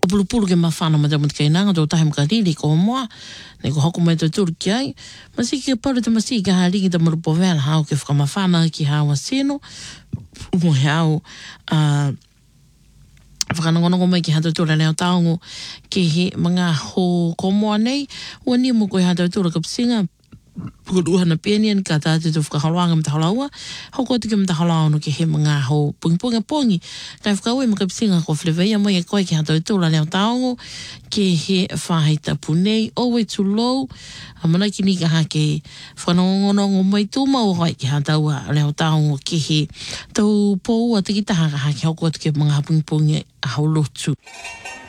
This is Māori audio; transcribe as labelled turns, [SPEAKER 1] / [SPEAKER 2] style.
[SPEAKER 1] pulu ke mawhana ma te kei nanga tō tahi mga riri ko moa. Nei ko hoko mai tō tūru ki ai. Masi ke paru te masi ke haringi te marupo vela hao ke whakamawhana ki hawa seno. Mo hao whakanongonongo mai ki hata tūra leo taongo ke he mga ho komoa nei. Ua ni mo koe hata tūra kapsinga. Pukuruhana pianian ka tāte tō whakahaloanga mtahalaua. Hoko te ke mtahalaua no ke he mga ho pungi pongi. Kai whakaue makapsinga ko whleweia mai e koe ki hata tūra leo taongo ke he whahita punei. Owe too low. Amana ki ni ka hake whanongonongo mai tūma o hai ki hata ua leo taongo ke he tau pou a te ki taha ka hake hoko te ke mga pungi pongi a haulotu.